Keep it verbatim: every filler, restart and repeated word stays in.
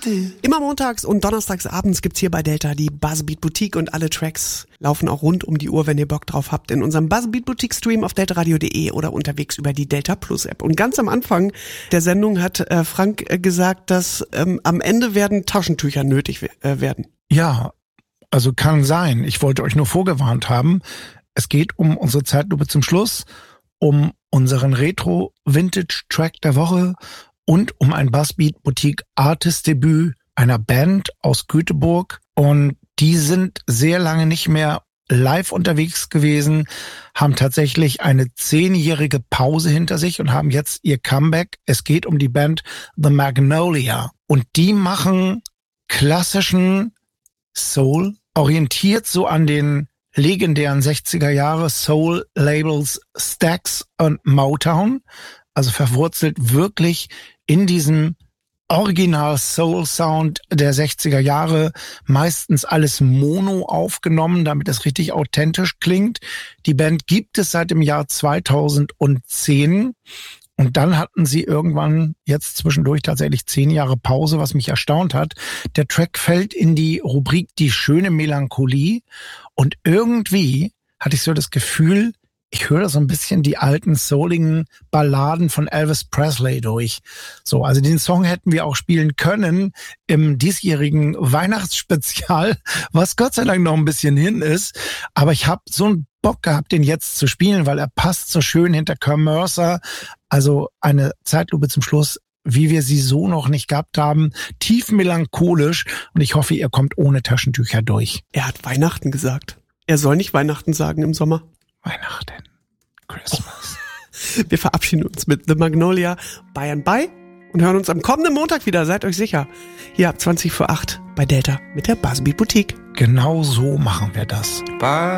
still. Immer montags und donnerstags abends gibt's hier bei Delta die Buzzbeat Boutique und alle Tracks laufen auch rund um die Uhr, wenn ihr Bock drauf habt, in unserem Buzzbeat Boutique Stream auf delta radio punkt de oder unterwegs über die Delta Plus App. Und ganz am Anfang der Sendung hat äh, Frank äh, gesagt, dass ähm, am Ende werden Taschentücher nötig äh, werden. Ja, also kann sein. Ich wollte euch nur vorgewarnt haben. Es geht um unsere Zeitlupe zum Schluss, um unseren Retro-Vintage-Track der Woche und um ein Buzzbeat Boutique Artist-Debüt einer Band aus Göteborg. Und die sind sehr lange nicht mehr live unterwegs gewesen, haben tatsächlich eine zehnjährige Pause hinter sich und haben jetzt ihr Comeback. Es geht um die Band The Magnolia. Und die machen klassischen Soul, orientiert so an den legendären sechziger Jahre Soul-Labels Stax und Motown, also verwurzelt wirklich in diesem Original-Soul-Sound der sechziger Jahre, meistens alles mono aufgenommen, damit es richtig authentisch klingt. Die Band gibt es seit dem Jahr zweitausendzehn. Und dann hatten sie irgendwann jetzt zwischendurch tatsächlich zehn Jahre Pause, was mich erstaunt hat. Der Track fällt in die Rubrik Die schöne Melancholie. Und irgendwie hatte ich so das Gefühl, ich höre so ein bisschen die alten souligen Balladen von Elvis Presley durch. So, also den Song hätten wir auch spielen können im diesjährigen Weihnachtsspezial, was Gott sei Dank noch ein bisschen hin ist. Aber ich habe so einen Bock gehabt, den jetzt zu spielen, weil er passt so schön hinter Commercer. Also eine Zeitlupe zum Schluss, wie wir sie so noch nicht gehabt haben. Tief melancholisch. Und ich hoffe, ihr kommt ohne Taschentücher durch. Er hat Weihnachten gesagt. Er soll nicht Weihnachten sagen im Sommer. Weihnachten. Christmas. Wir verabschieden uns mit The Magnolia Bye and Bye und hören uns am kommenden Montag wieder. Seid euch sicher. Hier ab zwanzig vor acht bei Delta mit der Buzzbeat Boutique. Genau so machen wir das. Bye.